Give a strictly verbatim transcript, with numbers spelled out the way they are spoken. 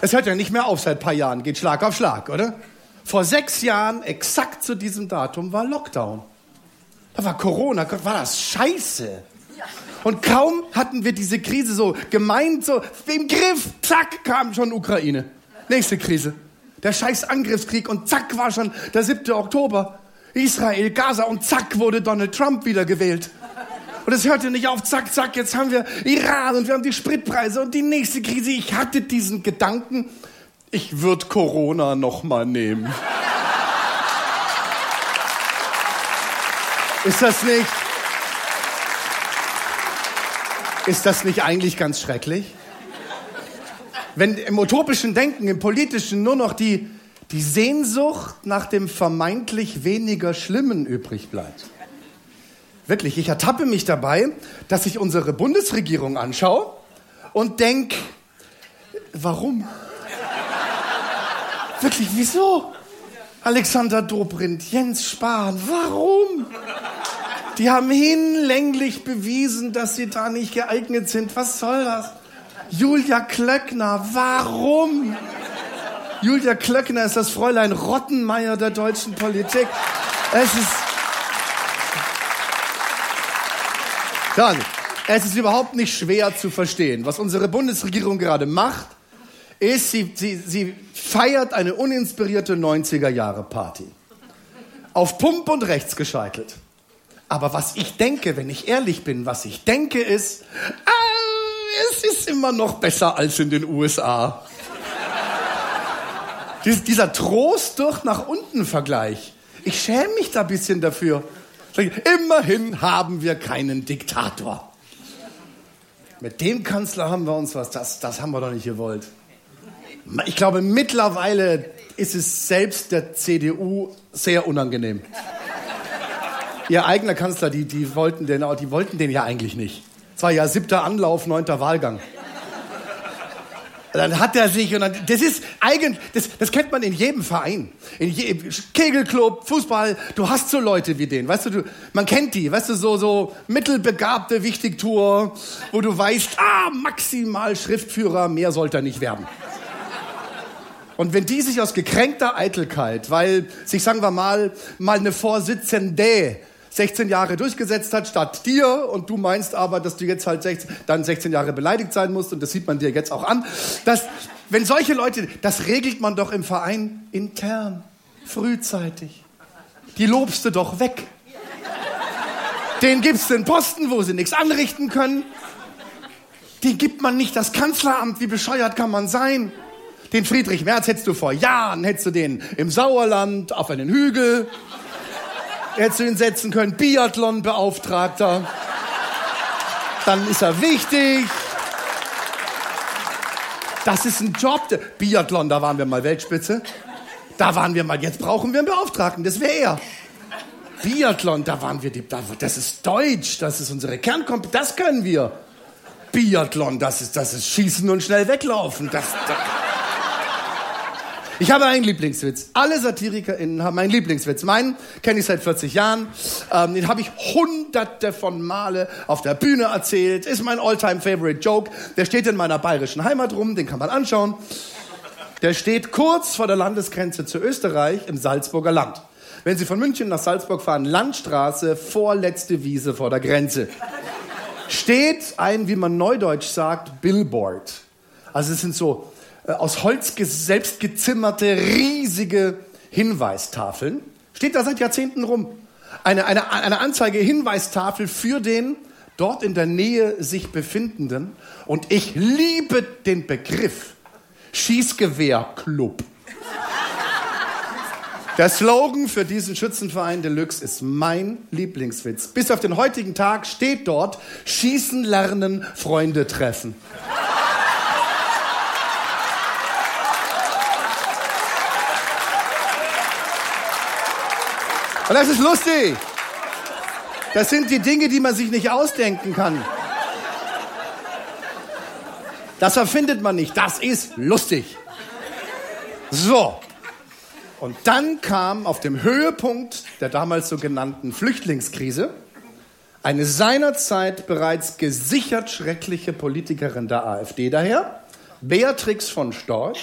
Es hört ja nicht mehr auf seit ein paar Jahren, geht Schlag auf Schlag, oder? Vor sechs Jahren, exakt zu diesem Datum, war Lockdown. Da war Corona, Gott, war das scheiße. Und kaum hatten wir diese Krise so gemeint, so im Griff, zack, kam schon Ukraine. Nächste Krise. Der scheiß Angriffskrieg und zack war schon der siebte Oktober. Israel, Gaza und zack wurde Donald Trump wieder gewählt. Und es hörte nicht auf, zack, zack, jetzt haben wir Iran und wir haben die Spritpreise und die nächste Krise. Ich hatte diesen Gedanken, ich würde Corona noch mal nehmen. Ist das nicht... Ist das nicht eigentlich ganz schrecklich? Wenn im utopischen Denken, im politischen nur noch die, die Sehnsucht nach dem vermeintlich weniger Schlimmen übrig bleibt. Wirklich, ich ertappe mich dabei, dass ich unsere Bundesregierung anschaue und denke, warum? Wirklich, wieso? Alexander Dobrindt, Jens Spahn, warum? Die haben hinlänglich bewiesen, dass sie da nicht geeignet sind. Was soll das? Julia Klöckner, warum? Julia Klöckner ist das Fräulein Rottenmeier der deutschen Politik. Es ist... Dann, es ist überhaupt nicht schwer zu verstehen. Was unsere Bundesregierung gerade macht, ist, sie, sie, sie feiert eine uninspirierte neunziger-Jahre-Party. Auf Pump und rechts gescheitelt. Aber was ich denke, wenn ich ehrlich bin, was ich denke ist, ah, es ist immer noch besser als in den U S A. Dies, dieser Trost durch nach unten Vergleich. Ich schäme mich da ein bisschen dafür. Immerhin haben wir keinen Diktator. Mit dem Kanzler haben wir uns was, das, das haben wir doch nicht gewollt. Ich glaube, mittlerweile ist es selbst der C D U sehr unangenehm. Ihr eigener Kanzler, die, die, wollten den, die wollten den ja eigentlich nicht. Es war ja siebter Anlauf, neunter Wahlgang. Dann hat er sich, und dann, das ist eigentlich, das, das kennt man in jedem Verein. In jedem Kegelclub, Fußball, du hast so Leute wie den, weißt du, du, man kennt die, weißt du, so, so mittelbegabte Wichtigtour, wo du weißt, ah, maximal Schriftführer, mehr sollte er nicht werden. Und wenn die sich aus gekränkter Eitelkeit, weil sich, sagen wir mal, mal eine Vorsitzende sechzehn Jahre durchgesetzt hat statt dir und du meinst aber, dass du jetzt halt sechzehn, dann sechzehn Jahre beleidigt sein musst und das sieht man dir jetzt auch an. Dass, wenn solche Leute, das regelt man doch im Verein intern, frühzeitig. Die lobst du doch weg. Denen gibst du einen Posten, wo sie nichts anrichten können. Den gibt man nicht das Kanzleramt, wie bescheuert kann man sein? Den Friedrich Merz hättest du vor Jahren, hättest du den im Sauerland auf einen Hügel, hättest du ihn setzen können, Biathlon-Beauftragter. Dann ist er wichtig. Das ist ein Job. Biathlon, da waren wir mal Weltspitze. Da waren wir mal, jetzt brauchen wir einen Beauftragten, das wäre er. Biathlon, da waren wir, die, das ist Deutsch, das ist unsere Kernkompetenz, das können wir. Biathlon, das ist, das ist Schießen und schnell weglaufen, das... das Ich habe einen Lieblingswitz. Alle SatirikerInnen haben einen Lieblingswitz. Meinen kenne ich seit vierzig Jahren. Ähm, den habe ich hunderte von Male auf der Bühne erzählt. Ist mein All-Time-Favorite-Joke. Der steht in meiner bayerischen Heimat rum. Den kann man anschauen. Der steht kurz vor der Landesgrenze zu Österreich im Salzburger Land. Wenn Sie von München nach Salzburg fahren, Landstraße, vorletzte Wiese vor der Grenze. Steht ein, wie man neudeutsch sagt, Billboard. Also es sind so... aus Holz selbst gezimmerte, riesige Hinweistafeln. Steht da seit Jahrzehnten rum. Eine, eine, eine Anzeige, Hinweistafel für den dort in der Nähe sich befindenden. Und ich liebe den Begriff Schießgewehrclub. Der Slogan für diesen Schützenverein Deluxe ist mein Lieblingswitz. Bis auf den heutigen Tag steht dort Schießen lernen, Freunde treffen. Und das ist lustig. Das sind die Dinge, die man sich nicht ausdenken kann. Das erfindet man nicht. Das ist lustig. So. Und dann kam auf dem Höhepunkt der damals sogenannten Flüchtlingskrise eine seinerzeit bereits gesichert schreckliche Politikerin der AfD daher, Beatrix von Storch,